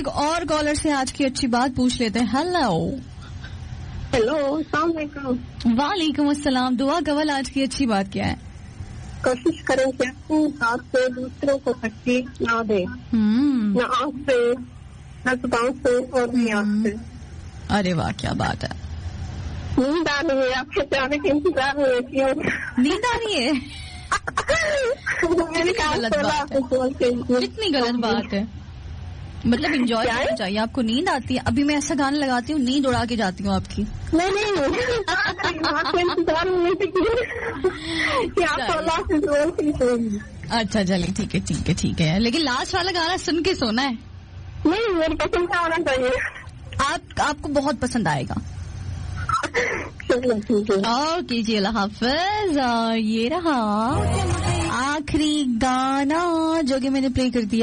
एक और कॉलर से आज की अच्छी बात पूछ लेते हैं. हेलो. अस्सलाम वालेकुम. वालेकुम अस्सलाम. दुआ कवल, आज की अच्छी बात क्या है? कोशिश करें कि अपनी हाथ से दूसरों को तकलीफ ना दे, न आँख से, न जुबान से और न आँख से. अरे वाह, क्या बात है. नींद आ रही है, आपके जाने के इंतजार में रहती हूँ. नींद आ रही है? मैंने कहा गलत बात है. कितनी गलत बात है. मतलब एंजॉय करना चाहिए. आपको नींद आती है? अभी मैं ऐसा गाना लगाती हूँ, नींद उड़ा के जाती हूँ आपकी. नहीं आपको इंतजार में कि आपको अल्लाह से दुआ की. अच्छा चलिए, ठीक है. लेकिन लास्ट वाला गाना सुन के सोना है. नहीं, मेरी पसंद का होना चाहिए. आपको बहुत पसंद आएगा. ओके जी, अल्लाह हाफिज. ये रहा आखिरी गाना जो कि मैंने प्ले कर दिया.